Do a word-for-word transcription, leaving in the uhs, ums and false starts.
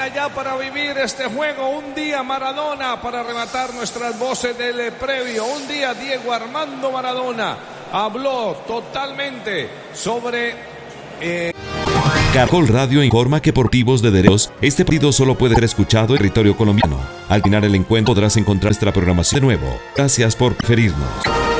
Mañana ya para vivir este juego, un día Maradona para rematar nuestras voces del previo. Un día Diego Armando Maradona habló totalmente sobre... Eh... Caracol Radio informa que por motivos de derechos, este partido solo puede ser escuchado en territorio colombiano. Al final el encuentro podrás encontrar nuestra programación de nuevo. Gracias por preferirnos.